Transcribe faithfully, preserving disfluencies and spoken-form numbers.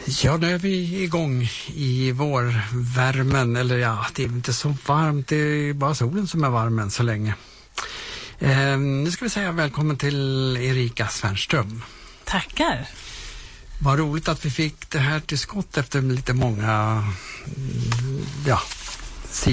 Ja, nu är vi igång i vårvärmen, eller ja, det är inte så varmt, det är bara solen som är varm än så länge. Eh, nu ska vi säga välkommen till Erika Svärnström. Tackar. Vad roligt att vi fick det här till skott efter lite många ja,